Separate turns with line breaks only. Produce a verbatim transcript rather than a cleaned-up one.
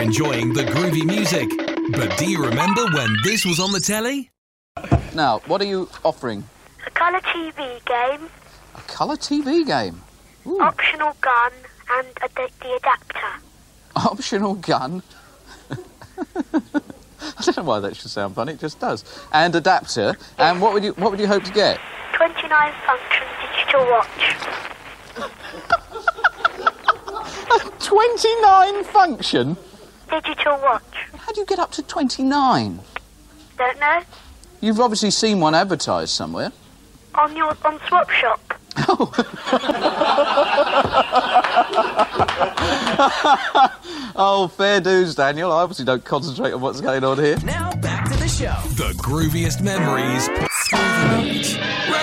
enjoying the groovy music. But do you remember when this was on the telly?
Now, what are you offering?
A colour T V game.
A colour T V game? Ooh.
Optional gun and a, the, the adapter.
Optional gun? I don't know why that should sound funny, it just does. And adapter. Yes. And what would you what would you hope to get?
twenty-nine function digital watch.
twenty-nine function?
Digital watch.
How do you get up to twenty-nine?
Don't know.
You've obviously seen one advertised somewhere.
On your on Swap Shop.
Oh. Oh, fair dues, Daniel. I obviously don't concentrate on what's going on here.
Now back to the show. The grooviest memories.